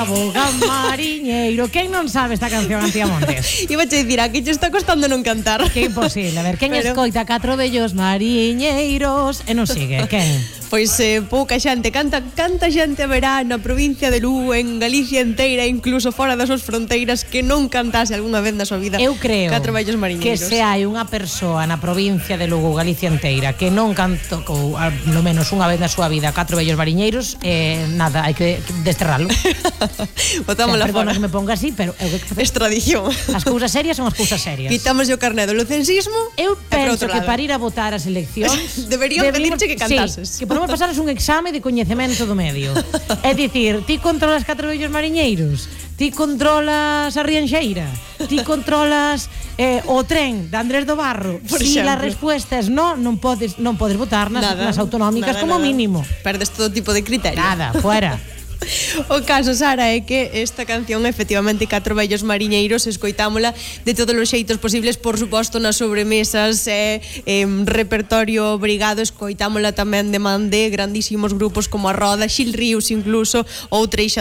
Boga mariñeiro. Quen non sabe esta canción, Antía Montes? Iba a dicir, aquí te está costando non cantar. Que imposible. A ver, quen escoita catro vellos mariñeiros e non sigue? Quen? Pois pouca xente, canta xente verá na provincia de Lugo, en Galicia inteira, incluso fora das súas fronteiras, que non cantase algunha vez na súa vida. Eu creo Catro vellos mariñeiros. que se hai unha persoa na provincia de Lugo, Galicia inteira, que non cantou no menos unha vez na súa vida catro vellos mariñeiros, nada, hai que desterralo. Botámola Perdona fora. que me ponga así, pero eu que Es tradición. as cousas serias son as cousas serias. Quitamos o carné do lucensismo. Eu e por penso outro que lado. para ir a votar as eleccións Deberían pedirche que cantases. Sí, que podemos pasaros un exame de coñecemento do medio. É dicir, ti controlas catro vellos mariñeiros, ti controlas a Rianxeira, ti controlas o tren de Andrés do Barro. Por Si exemplo. a respuesta é non podes votar nas autonómicas nada, como nada. mínimo. Perdes todo tipo de criterio. Nada, fuera. O caso, Sara, é que esta canción efectivamente Catro vellos mariñeiros escoitámola de todos os xeitos posibles, por suposto nas sobremesas, repertorio obrigado, escoitámola tamén de man de grandísimos grupos como a Roda, Xil Ríos incluso, ou Treixa